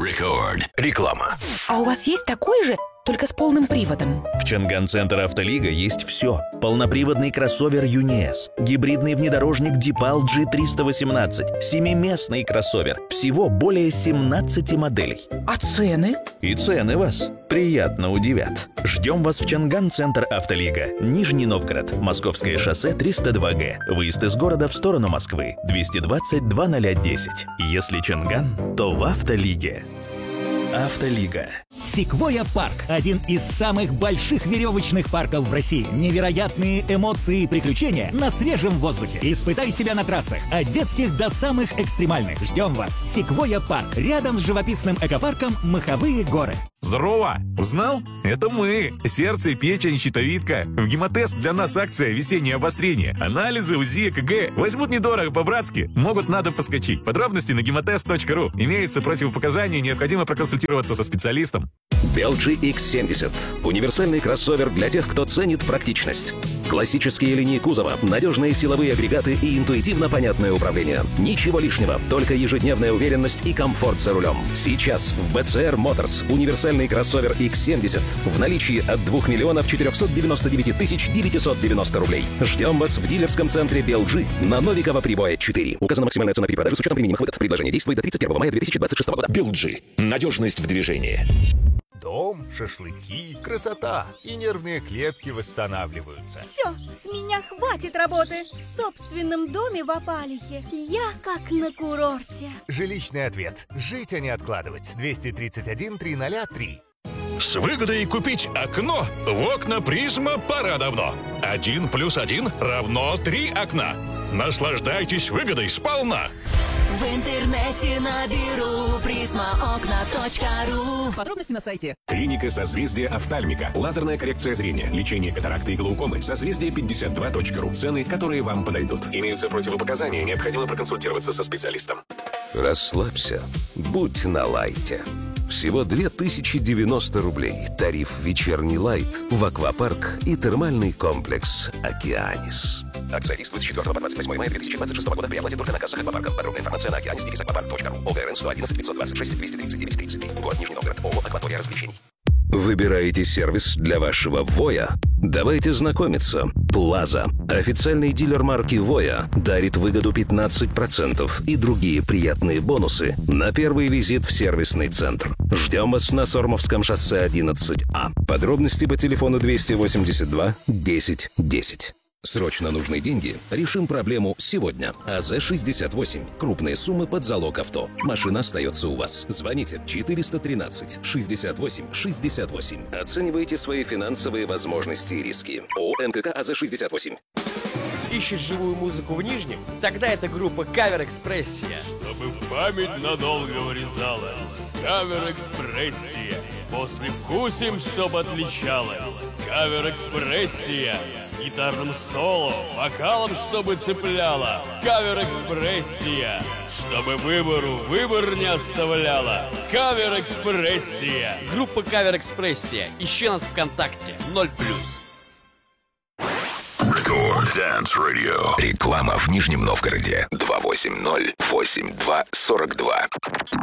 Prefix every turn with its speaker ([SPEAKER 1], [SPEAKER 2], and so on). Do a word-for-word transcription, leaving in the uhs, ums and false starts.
[SPEAKER 1] Рекорд. Реклама.
[SPEAKER 2] А у вас есть такой же, только с полным приводом?
[SPEAKER 3] В Чанган-центр «Автолига» есть все. Полноприводный кроссовер «Юниэс», гибридный внедорожник «Дипал джи триста восемнадцать», семиместный кроссовер. Всего более семнадцати моделей.
[SPEAKER 2] А цены?
[SPEAKER 3] И цены вас приятно удивят. Ждем вас в Чанган-центр «Автолига». Нижний Новгород. Московское шоссе триста два гэ. Выезд из города в сторону Москвы. двести двадцать два ноль десять. Если Чанган, то в «Автолиге». «Автолига».
[SPEAKER 4] Секвойя Парк – один из самых больших веревочных парков в России. Невероятные эмоции и приключения на свежем воздухе. Испытай себя на трассах от детских до самых экстремальных. Ждем вас. Секвойя Парк. Рядом с живописным экопарком Маховые горы.
[SPEAKER 5] Здорово! Узнал? Это мы. Сердце, печень, щитовидка. В гемотест для нас акция «Весеннее обострение». Анализы, УЗИ, ЭКГ. Возьмут недорого, по-братски. Могут надо поскочить. Подробности на гемотест точка ру. Имеются противопоказания, необходимо проконсультироваться со специалистом.
[SPEAKER 1] би эл джи икс семьдесят. Универсальный кроссовер для тех, кто ценит практичность. Классические линии кузова, надежные силовые агрегаты и интуитивно понятное управление. Ничего лишнего, только ежедневная уверенность и комфорт за рулем. Сейчас в бэ цэ эр Motors универсальный кроссовер икс семьдесят в наличии от двух миллионов четырехсот девяноста девяти тысяч девятисот девяносто рублей. Ждем вас в дилерском центре би эл джи на Новикова Прибоя четыре. Указана максимальная цена при продаже с учетом применимых выгод. Предложение действует до тридцать первого мая две тысячи двадцать шестого года. би эл джи. Надежность в движении.
[SPEAKER 6] Дом, шашлыки, красота и нервные клетки восстанавливаются.
[SPEAKER 7] Все, с меня хватит работы. В собственном доме в Апалихе я как на курорте.
[SPEAKER 6] Жилищный ответ. Жить, а не откладывать. двести тридцать один триста три.
[SPEAKER 8] С выгодой купить окно в окна Призма пора давно. Один плюс один равно три окна. Наслаждайтесь выгодой сполна.
[SPEAKER 9] В интернете наберу призма окна точка ру.
[SPEAKER 10] Подробности на сайте.
[SPEAKER 11] Клиника «Созвездие офтальмика». Лазерная коррекция зрения, лечение катаракты и глаукомы. Созвездие пятьдесят два точка ру. Цены, которые вам подойдут. Имеются противопоказания, необходимо проконсультироваться со специалистом.
[SPEAKER 1] Расслабься. Будь на лайте. Всего две тысячи девяносто рублей. Тариф «Вечерний лайт» в аквапарк и термальный комплекс «Океанис».
[SPEAKER 11] Акция действует с четвёртого по двадцать восьмое мая две тысячи двадцать шестого года при оплате только на кассах аквапарков. Подробная информация на океанис аквапарк точка ру. ОГРН сто одиннадцать пятьсот двадцать шесть двести тридцать девять тридцать три. Город Нижний Новгород. ООО «Акватория развлечений».
[SPEAKER 1] Выбираете сервис для вашего Воя? Давайте знакомиться. Плаза. Официальный дилер марки Воя дарит выгоду пятнадцать процентов и другие приятные бонусы на первый визит в сервисный центр. Ждем вас на Сормовском шоссе одиннадцать А. Подробности по телефону двести восемьдесят два десять десять. Срочно нужны деньги? Решим проблему сегодня. а зэ шестьдесят восемь. Крупные суммы под залог авто. Машина остается у вас. Звоните четыреста тринадцать шестьдесят восемь шестьдесят восемь. Оценивайте свои финансовые возможности и риски. ООО эн ка ка а зэ шестьдесят восемь.
[SPEAKER 12] Ищешь живую музыку в Нижнем? Тогда это группа Кавер Экспрессия.
[SPEAKER 13] Чтобы в память надолго врезалась. Кавер Экспрессия. После вкусим, чтоб отличалась. Кавер Экспрессия. Гитарным соло, вокалом, чтобы цепляла. Кавер Экспрессия. Чтобы выбору выбор не оставляла. Кавер Экспрессия.
[SPEAKER 12] Группа Кавер Экспрессия. Ищи нас ВКонтакте. ноль плюс.
[SPEAKER 1] Рекорд Dance Radio. Реклама в Нижнем Новгороде. два восемь ноль восемь два сорок два.